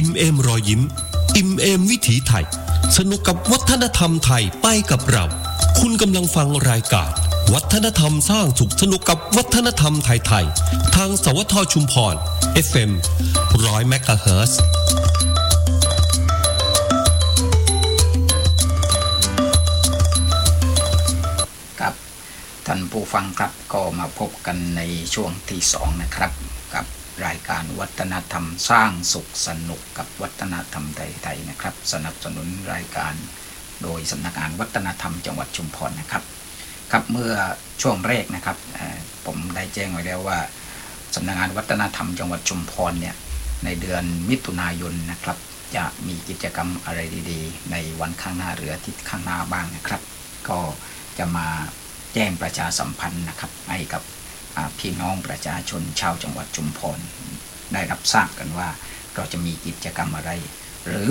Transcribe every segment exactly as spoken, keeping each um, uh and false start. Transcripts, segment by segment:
อิ่มเอมรอยยิ้มอิ่มเอมวิถีไทยสนุกกับวัฒนธรรมไทยไปกับเราคุณกำลังฟังรายการวัฒนธรรมสร้างสุขสนุกกับวัฒนธรรมไทยๆทางสวทชุมพร เอฟ เอ็ม หนึ่งร้อย เมกะเฮิรตซ์ครับท่านผู้ฟังครับก็มาพบกันในช่วงที่สองนะครับกับรายการวัฒนธรรมสร้างสุขสนุกกับวัฒนธรรมไทยๆนะครับสนับสนุนรายการโดยสำนักงานวัฒนธรรมจังหวัดชุมพรนะครับครับเมื่อช่วงแรกนะครับผมได้แจ้งไว้แล้วว่าสำนักงานวัฒนธรรมจังหวัดชุมพรเนี่ยในเดือนมิถุนายนนะครับจะมีกิจกรรมอะไรดีๆในวันข้างหน้าหรืออาทิตย์ข้างหน้าบ้างนะครับก็จะมาแจ้งประชาสัมพันธ์นะครับให้กับพี่น้องประชาชนชาวจังหวัดชุมพรได้รับทราบกันว่าเราจะมีกิจกรรมอะไรหรือ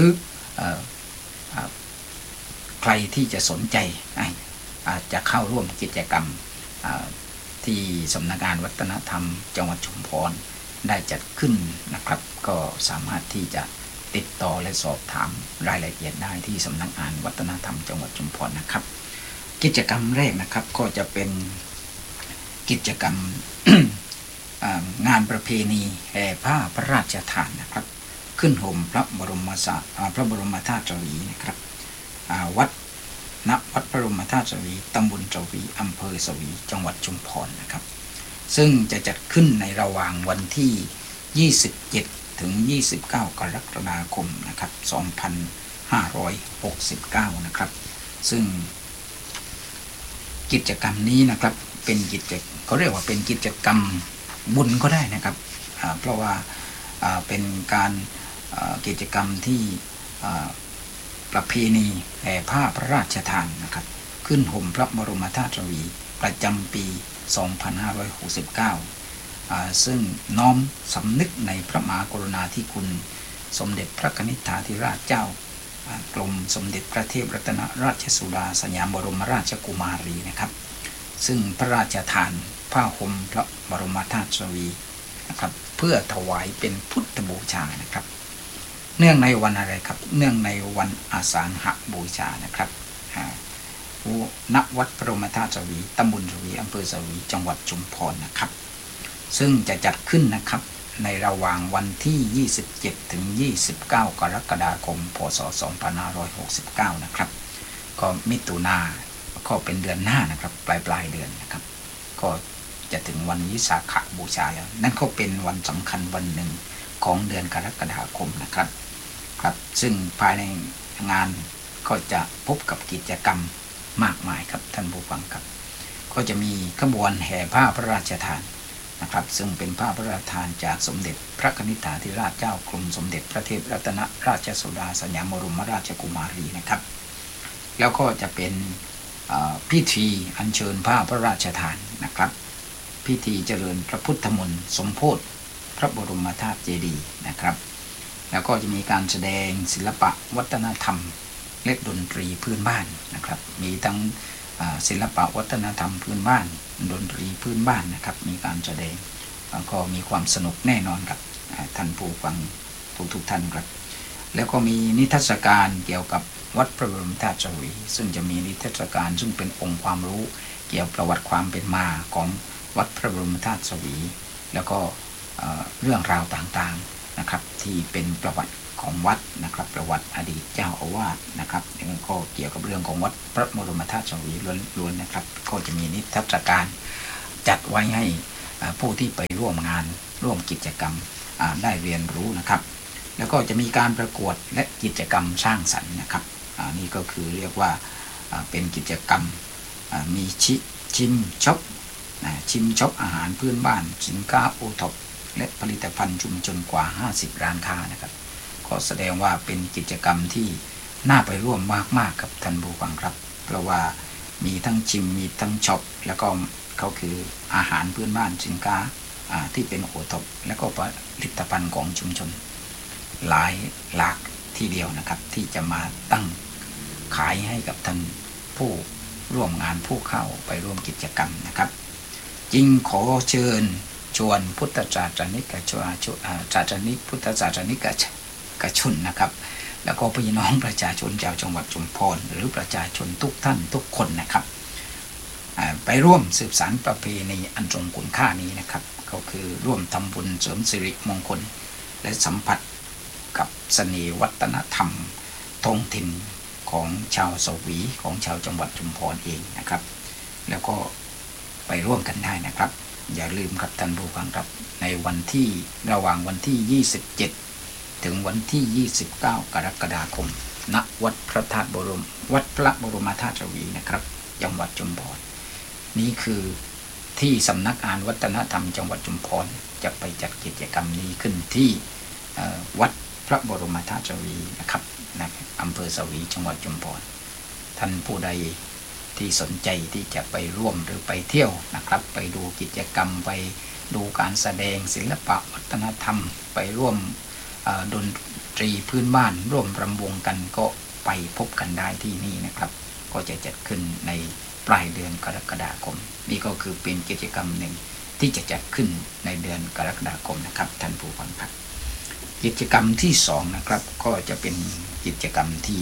ใครที่จะสนใจอาจจะเข้าร่วมกิจกรรมที่สำนักงานวัฒนธรรมจังหวัดชุมพรได้จัดขึ้นนะครับก็สามารถที่จะติดต่อและสอบถามรายละเอียดได้ที่สำนักงานวัฒนธรรมจังหวัดชุมพรนะครับกิจกรรมแรกนะครับก็จะเป็นกิจกรรม งานประเพณีแห่ผ้าพระราชทานนะครับขึ้นห่มพระบรมสาพระบรมธาตุสวีนะครับวัดณวัดพระบรมธาตุสวีตำบลสวีอำเภอสวีจังหวัดชุมพรนะครับซึ่งจะจัดขึ้นในระหว่างวันที่ยี่สิบเจ็ดถึงยี่สิบเก้ากรกฎาคมนะครับสองพันห้าร้อยหกสิบเก้านะครับซึ่งกิจกรรมนี้นะครับเป็นกิจเขาเรียกว่าเป็นกิจกรรมบุญก็ได้นะครับเพราะว่าเป็นการกิจกรรมที่ประเพณีแห่ผ้าพระราชทานนะครับขึ้นห่มพระบรมธาตุสวีประจำปีสองพันห้าร้อยหกสิบเก้าซึ่งน้อมสำนึกในพระมหากรุณาธิคุณสมเด็จพระนิธิธิราชเจ้ากรมสมเด็จพระเทพรัตนราชสุดาสยามบรมราชกุมารีนะครับซึ่งพระราชทานผ้าห่มพระบรมธาตุสวีนะครับเพื่อถวายเป็นพุทธบูชานะครับเนื่องในวันอะไรครับเนื่องในวันอาสาฬหบูชานะครับณวัดพระบรมธาตุสวีตำบลสวีอำเภอสวีจังหวัดชุมพรนะครับซึ่งจะจัดขึ้นนะครับในระหว่างวันที่ยี่สิบเจ็ดถึงยี่สิบเก้ากรกฎาคมพ.ศ. สองพันห้าร้อยหกสิบเก้านะครับก็มิถุนาก็เป็นเดือนหน้านะครับปลายปลายเดือนนะครับก็จะถึงวันวิสาขบูชาแล้วนั่นก็เป็นวันสำคัญวันหนึ่งของเดือนกรกฎาคมนะครับครับซึ่งภายในงานก็จะพบกับกิจกรรมมากมายครับท่านผู้ฟังครับก็จะมีขบวนแห่ผ้าพระราชทานนะครับซึ่งเป็นผ้าพระราชทานจากสมเด็จพระนิธิธิราชเจ้ากรมสมเด็จพระเทพรัตนราชสุดาสยามบรมราชกุมารีนะครับแล้วก็จะเป็นพิธีอัญเชิญผ้าพระราชทานนะครับพิธีเจริญพระพุทธมนต์สมโภชพระบรมธาตุเจดีย์นะครับแล้วก็จะมีการแสดงศิลปะวัฒนธรรมและดนตรีพื้นบ้านนะครับมีทั้งศิลปะวัฒนธรรมพื้นบ้านดนตรีพื้นบ้านนะครับมีการแสดงแล้วก็มีความสนุกแน่นอนกับท่านผู้ฟังทุกๆท่านครับแล้วก็มีนิทรรศการเกี่ยวกับวัดพระบรมธาตุสวีซึ่งจะมีนิทรรศการซึ่งเป็นองค์ความรู้เกี่ยวกับประวัติความเป็นมาของวัดพระบรมธาตุสวีแล้วก็เรื่องราวต่างๆนะครับที่เป็นประวัติของวัดนะครับประวัติอดีตเจ้าอาวาสนะครับแล้วก็เกี่ยวกับเรื่องของวัดพระบรมธาตุสวีล้วนๆนะครับก็จะมีนิทรรศการจัดไว้ให้ผู้ที่ไปร่วมงานร่วมกิจกรรมได้เรียนรู้นะครับแล้วก็จะมีการประกวดและกิจกรรมสร้างสรรค์นะครับนี่ก็คือเรียกว่าเป็นกิจกรรมมีชิชิมช็อปชิมช็อปอาหารพื้นบ้านสินค้าโอท็อปและผลิตภัณฑ์ชุมชนกว่าห้าสิบร้านค้านะครับก็แสดงว่าเป็นกิจกรรมที่น่าไปร่วมมากๆกับท่านผู้ฟังครับเพราะว่ามีทั้งชิมมีทั้งช็อปแล้วก็เขาคืออาหารพื้นบ้านสินค้าที่เป็นโอท็อปแล้วก็ผลิตภัณฑ์ของชุมชนหลายหลากทีเดียวนะครับที่จะมาตั้งขายให้กับท่านผู้ร่วมงานผู้เข้าไปร่วมกิจกรรมนะครับจึงขอเชิญชวนพุทธศาสนิกชนศาสนิกพุทธศาสนิกอกชนนะครับแล้วก็พี่น้องประชาชนชาวจังหวัดชุมพรหรือประชาชนทุกท่านทุกคนนะครับไปร่วมสืบสานประเพณีอันทรงคุณค่านี้นะครับก็คือร่วมทำบุญเสริมสิริมงคลและสัมผัสกับเสน่ห์วัฒนธรรมท้องถิ่นของชาวสวีของชาวจังหวัดชุมพรเองนะครับแล้วก็ไปร่วมกันได้นะครับอย่าลืมครับท่านผู้ฟังครับในวันที่ระหว่างวันที่ยี่สิบเจ็ดถึงวันที่ยี่สิบเก้ากรกฎาคมณวัดพระธาตุบรมวัดพระบรมธาตุเจดีย์นะครับจังหวัดชุมพรนี่คือที่สำนักงานวัฒนธรรมจังหวัดชุมพรจะไปจัดกิจกรรมนี้ขึ้นที่วัดพระบรมธาตุเจดีย์นะครับในอำเภอสวีจังหวัดชุมพรท่านผู้ใดที่สนใจที่จะไปร่วมหรือไปเที่ยวนะครับไปดูกิจกรรมไปดูการแสดงศิลปะวัฒนธรรมไปร่วมดนตรีพื้นบ้านร่วมรำวงกันก็ไปพบกันได้ที่นี่นะครับก็จะจัดขึ้นในปลายเดือนกรกฎาคมนี่ก็คือเป็นกิจกรรมหนึ่งที่จะจัดขึ้นในเดือนกรกฎาคมนะครับท่านผู้ฟังครับกิจกรรมที่สองนะครับก็จะเป็นกิจกรรมที่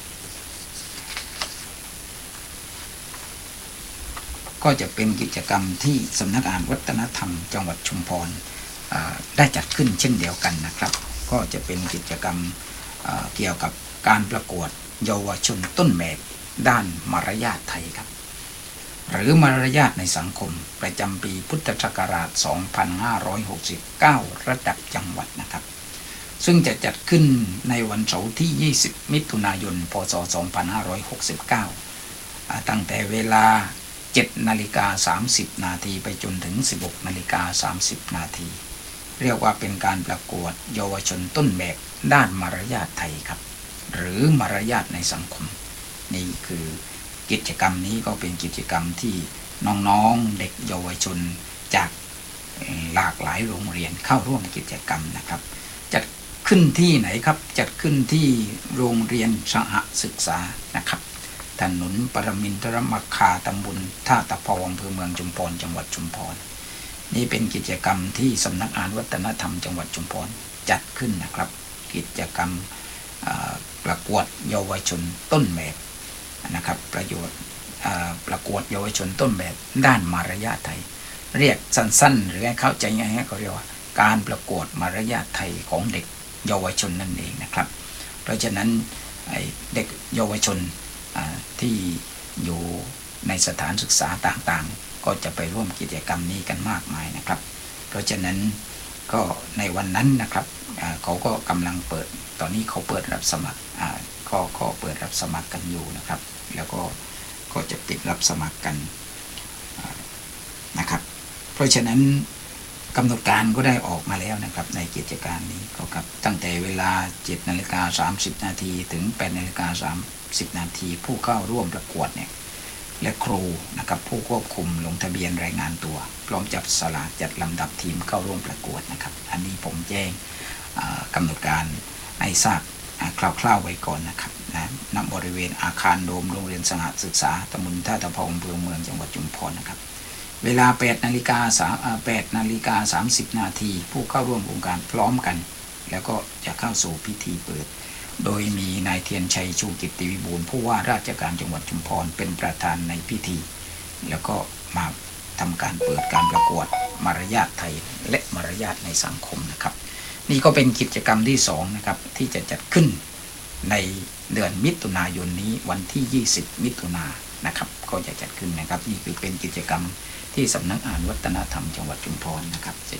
ก็จะเป็นกิจกรรมที่สำนักงานวัฒนธรรมจังหวัดชุมพรได้จัดขึ้นเช่นเดียวกันนะครับก็จะเป็นกิจกรรมเกี่ยวกับการประกวดเยาวชนต้นแบบด้านมารยาทไทยครับหรือมารยาทในสังคมประจำปีพุทธศักราชสองพันห้าร้อยหกสิบเก้าระดับจังหวัดนะครับซึ่งจะจัดขึ้นในวันเสาร์ที่ยี่สิบมิถุนายนพศสองพันห้าร้อยหกสิบเก้าตั้งแต่เวลาเจ็ดนาฬิกาสามสิบนาทีไปจนถึงสิบหกนาฬิกาสามสิบนาทีเรียกว่าเป็นการประกวดเยาวชนต้นแบบด้านมารยาทไทยครับหรือมารยาทในสังคมนี่คือกิจกรรมนี้ก็เป็นกิจกรรมที่น้องๆเด็กเยาวชนจากหลากหลายโรงเรียนเข้าร่วมกิจกรรมนะครับจัดขึ้นที่ไหนครับจัดขึ้นที่โรงเรียนสหศึกษานะครับถนนปรมินทรมคคาตำบลท่าตะเภาอำเภอเมืองชุมพรจังหวัดชุมพรนี่เป็นกิจกรรมที่สำนักงานวัฒนธรรมจังหวัดชุมพรจัดขึ้นนะครับกิจกรรมประกวดเยาวชนต้นแบบนะครับประโยชน์ประกวดเยาวชนต้นแบบด้านมารยาทไทยเรียกสั้นๆหรือให้เข้าใจง่ายๆก็เรียกว่าการประกวดมารยาทไทยของเด็กเยาวชนนั่นเองนะครับเพราะฉะนั้นเด็กเยาวชนที่อยู่ในสถานศึกษาต่างๆก็จะไปร่วมกิจกรรมนี้กันมากมายนะครับเพราะฉะนั้นก็ในวันนั้นนะครับเขาก็กำลังเปิดตอนนี้เขาเปิดรับสมัครก็ก็เปิดรับสมัครกันอยู่นะครับแล้วก็ก็จะปิดรับสมัครกันนะครับเพราะฉะนั้นกำหนดการก็ได้ออกมาแล้วนะครับในกิจการนี้ก็ครับตั้งแต่เวลา เจ็ดนาฬิกาสามสิบนาทีถึง แปดนาฬิกาสามสิบนาทีผู้เข้าร่วมประกวดเนี่ยและครูนะครับผู้ควบคุมลงทะเบียนรายงานตัวพร้อมจับสลากจัดลำดับทีมเข้าร่วมประกวดนะครับอันนี้ผมแจ้งกำหนดการให้ทราบคร่าวๆไว้ก่อนนะครับนะณบริเวณอาคารโดมโรงเรียนสหศึกษาตำบลท่าตะเภาอำเภอเมืองจังหวัดชุมพรนะครับเวลา แปดนาฬิกาสาม แปดนาฬิกาสามสิบนาทีผู้เข้าร่วมโครงการพร้อมกันแล้วก็จะเข้าสู่พิธีเปิดโดยมีนายเทียนชัยชูกิตติวิบูลย์ผู้ว่าราชการจังหวัดชุมพรเป็นประธานในพิธีแล้วก็มาทำการเปิดการประกวดมารยาทไทยและมารยาทในสังคมนะครับนี่ก็เป็นกิจกรรมที่สองนะครับที่จะจัดขึ้นในเดือนมิถุนายนนี้วันที่ยี่สิบมิถุนายนนะครับก็จะจัดขึ้นนะครับนี่คือเป็นกิจกรรมที่สำนักงานวัฒนธรรมจังหวัดชุมพรนะครับ